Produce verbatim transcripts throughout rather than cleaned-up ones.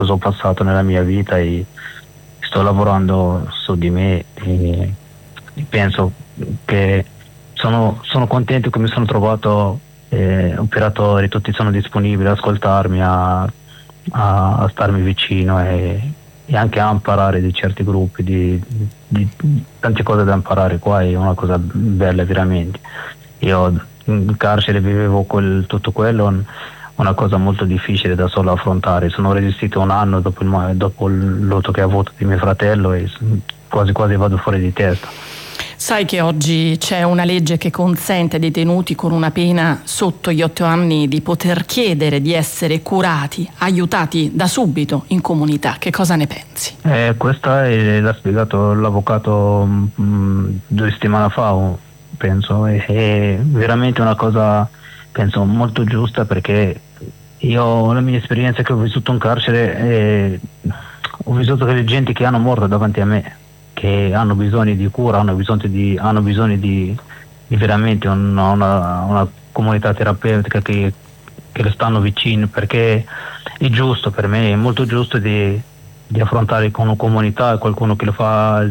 cosa ho passato nella mia vita e sto lavorando su di me e penso che sono, sono contento che mi sono trovato eh, operatori, tutti sono disponibili ad ascoltarmi, a, a, a starmi vicino e, e anche a imparare di certi gruppi, di, di, di tante cose da imparare. Qua è una cosa bella veramente. Io in carcere vivevo quel, tutto quello, una cosa molto difficile da solo affrontare. Sono resistito un anno dopo il, dopo il lutto che ho avuto di mio fratello e quasi quasi vado fuori di testa. Sai che oggi c'è una legge che consente ai detenuti con una pena sotto gli otto anni di poter chiedere di essere curati, aiutati da subito in comunità. Che cosa ne pensi? Eh, questa è, l'ha spiegato l'avvocato mh, due settimane fa, penso. È, è veramente una cosa, penso, molto giusta, perché io, la mia esperienza che ho vissuto in carcere, eh, ho vissuto che le gente che hanno morto davanti a me, che hanno bisogno di cura, hanno bisogno di, hanno bisogno di, di veramente una, una, una comunità terapeutica che, che le stanno vicino, perché è giusto, per me è molto giusto di, di affrontare con una comunità, qualcuno che lo fa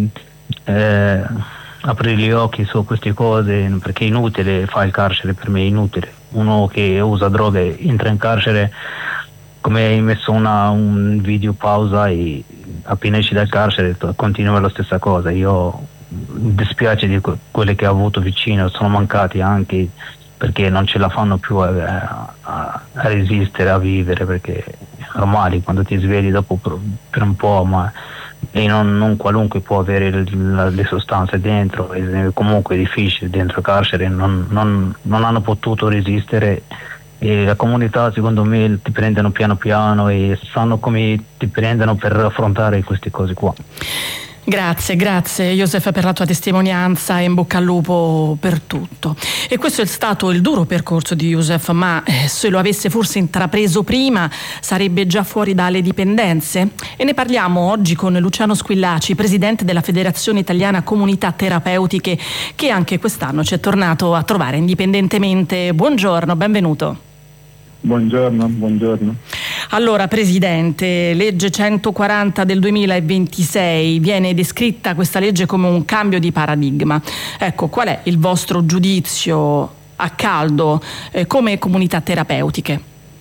eh, aprire gli occhi su queste cose, perché è inutile fare il carcere, per me è inutile. Uno che usa droghe entra in carcere, come hai messo una, un video pausa e appena esci dal carcere continua la stessa cosa. Io mi dispiace di que- quelle che ho avuto vicino, sono mancati anche perché non ce la fanno più a, a, a resistere, a vivere, perché è normale quando ti svegli dopo per, per un po', ma e non, non qualunque può avere le, le sostanze dentro, è comunque difficile dentro il carcere, non, non, non hanno potuto resistere. E la comunità, secondo me, ti prendono piano piano e sanno come ti prendono per affrontare queste cose qua. Grazie, grazie Joseph per la tua testimonianza e in bocca al lupo per tutto. E questo è stato il duro percorso di Joseph, ma eh, se lo avesse forse intrapreso prima sarebbe già fuori dalle dipendenze? E ne parliamo oggi con Luciano Squillaci, presidente della Federazione Italiana Comunità Terapeutiche, che anche quest'anno ci è tornato a trovare indipendentemente. Buongiorno, benvenuto. Buongiorno, buongiorno. Allora, Presidente, legge centoquaranta del duemilaventisei, viene descritta questa legge come un cambio di paradigma. Ecco, qual è il vostro giudizio a caldo eh, come comunità terapeutiche?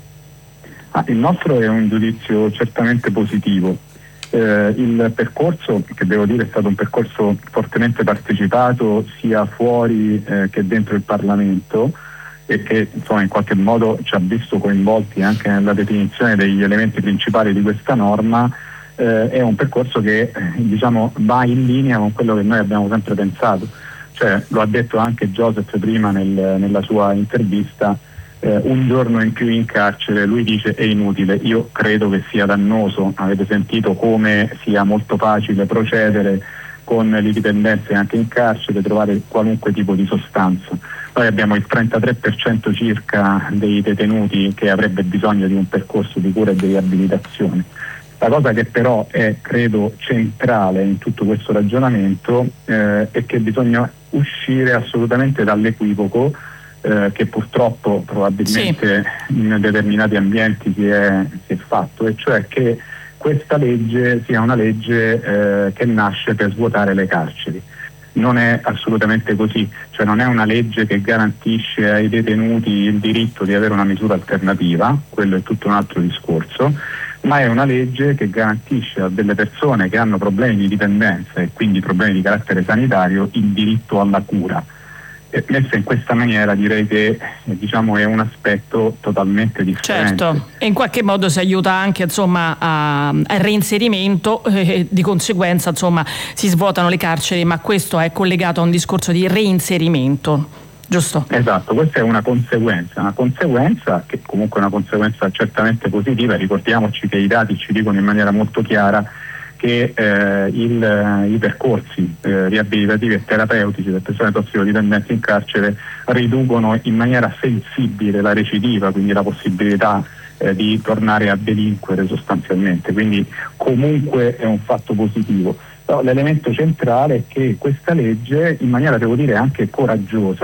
Ah, il nostro è un giudizio certamente positivo. Eh, il percorso, che devo dire è stato un percorso fortemente partecipato sia fuori eh, che dentro il Parlamento, e che insomma in qualche modo ci ha visto coinvolti anche nella definizione degli elementi principali di questa norma, eh, è un percorso che eh, diciamo va in linea con quello che noi abbiamo sempre pensato. Cioè, lo ha detto anche Joseph prima nel, nella sua intervista, eh, un giorno in più in carcere, lui dice è inutile. Io credo che sia dannoso. Avete sentito come sia molto facile procedere con le dipendenze anche in carcere, trovare qualunque tipo di sostanza. Noi abbiamo il trentatré per cento circa dei detenuti che avrebbe bisogno di un percorso di cura e di riabilitazione. La cosa che però è, credo, centrale in tutto questo ragionamento eh, è che bisogna uscire assolutamente dall'equivoco eh, che purtroppo probabilmente sì. in determinati ambienti si è, si è fatto, e cioè che questa legge sia una legge eh, che nasce per svuotare le carceri. Non è assolutamente così, cioè non è una legge che garantisce ai detenuti il diritto di avere una misura alternativa, quello è tutto un altro discorso, ma è una legge che garantisce a delle persone che hanno problemi di dipendenza e quindi problemi di carattere sanitario il diritto alla cura. E messa in questa maniera direi che eh, diciamo è un aspetto totalmente differente. Certo, e in qualche modo si aiuta anche insomma a, al reinserimento, eh, di conseguenza insomma si svuotano le carceri, ma questo è collegato a un discorso di reinserimento, giusto? Esatto, questa è una conseguenza, una conseguenza che comunque è una conseguenza certamente positiva. Ricordiamoci che i dati ci dicono in maniera molto chiara che eh, il, i percorsi eh, riabilitativi e terapeutici delle persone tossicodipendenti in carcere riducono in maniera sensibile la recidiva, quindi la possibilità eh, di tornare a delinquere sostanzialmente, quindi comunque è un fatto positivo. Però l'elemento centrale è che questa legge, in maniera devo dire anche coraggiosa,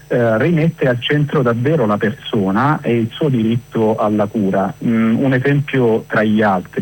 eh, rimette al centro davvero la persona e il suo diritto alla cura. Mm, un esempio tra gli altri.